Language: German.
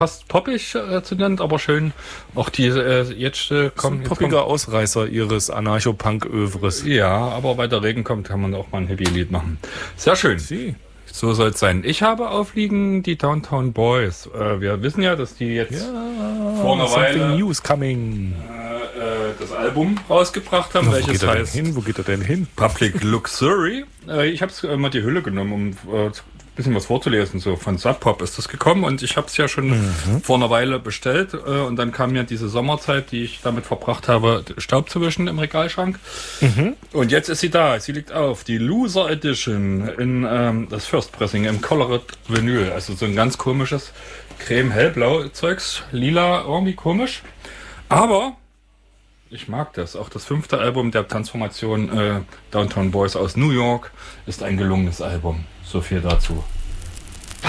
fast poppig zu nennen, aber schön. Auch die jetzt kommen. Poppiger Ausreißer ihres Anarcho-Punk-Övres. Ja, aber weil der Regen kommt, kann man auch mal ein Happy-Lied machen. Sehr schön. So soll es sein. Ich habe aufliegen die Downtown Boys. Wir wissen ja, dass die jetzt vor einer Weile News coming. Das Album rausgebracht haben, welches heißt Wo geht er denn hin? Public Luxury. Ich habe mal die Hülle genommen, um ein bisschen was vorzulesen. So von Sub Pop ist das gekommen und ich habe es ja schon vor einer Weile bestellt und dann kam ja diese Sommerzeit, die ich damit verbracht habe, Staub zu wischen im Regalschrank. Und jetzt ist sie da. Sie liegt auf. Die Loser Edition in das First Pressing im Colored Vinyl. Also so ein ganz komisches Creme-Hellblau Zeugs. Lila, irgendwie komisch. Aber ich mag das. Auch das 5. Album der Transformation Downtown Boys aus New York ist ein gelungenes Album. So viel dazu.